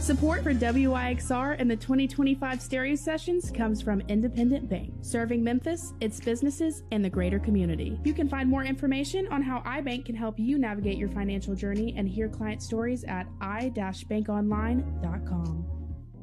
Support for WIXR and the 2025 Stereo Sessions comes from Independent Bank, serving Memphis, its businesses, and the greater community. You can find more information on how iBank can help you navigate your financial journey and hear client stories at i-bankonline.com.